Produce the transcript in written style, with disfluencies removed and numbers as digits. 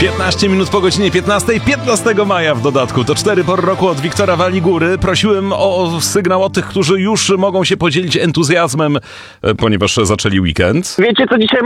15 minut po godzinie 15, 15 maja w dodatku. To 4 pory roku od Wiktora Waligury. Prosiłem o sygnał od tych, którzy już mogą się podzielić entuzjazmem, ponieważ zaczęli weekend. Wiecie, co dzisiaj